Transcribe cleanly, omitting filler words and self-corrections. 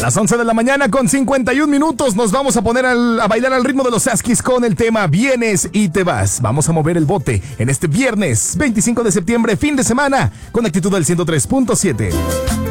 las 11 de la mañana con 51 minutos nos vamos a poner a bailar al ritmo de los Askis con el tema Vienes y te vas. Vamos a mover el bote en este viernes 25 de septiembre, fin de semana, con actitud del 103.7.